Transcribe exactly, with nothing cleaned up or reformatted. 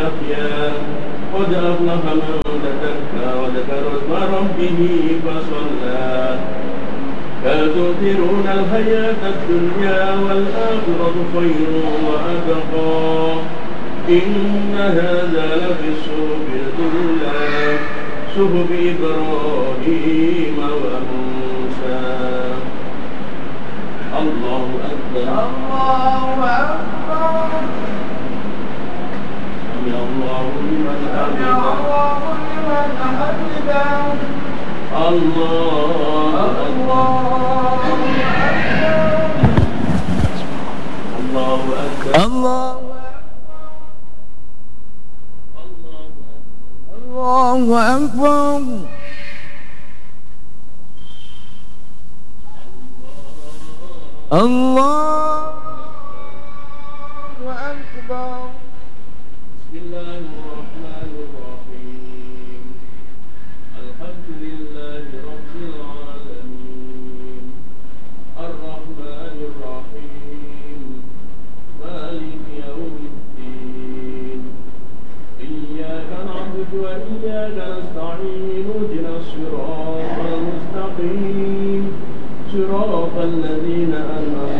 جاثيا قد أفلح من تزكى وذكر اسم ربه فصلى بل تؤثرون الحياة الدنيا والآخرة خير وأبقى إن هذا لفي الصحف الأولى صحف إبراهيم وموسى. الله أكبر الله أكبر. سمع الله لمن حمده. الله أكبر. الله أكبر. الله الله أكبر. الله أكبر. بسم الله الرحمن الرحيم الحمد لله رب العالمين الرحمن الرحيم مالك يوم الدين إياك نعبد وإياك نستعين اهدنا الصراط المستقيم صراط الذين أنعمت